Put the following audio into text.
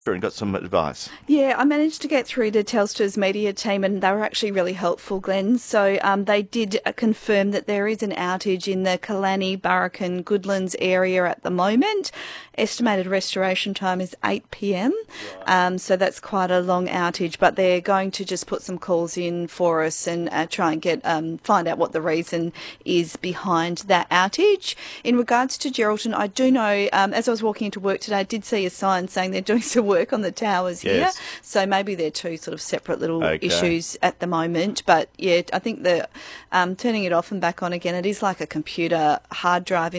and got some advice. Yeah, I managed to get through to Telstra's media team and they were actually really helpful, Glenn. So they did confirm that there is an outage in the Kalani, Burrakin, Goodlands area at the moment. Estimated restoration time is 8 p.m. So that's quite a long outage, but they're going to just put some calls in for us and try and get find out what the reason is behind that outage. In regards to Geraldton, I do know, as I was walking into work today, I did see a sign saying they're doing some work on the towers here. Yes. So maybe they're two sort of separate little Okay. issues at the moment. But yeah, I think the turning it off and back on again, it is like a computer hard drive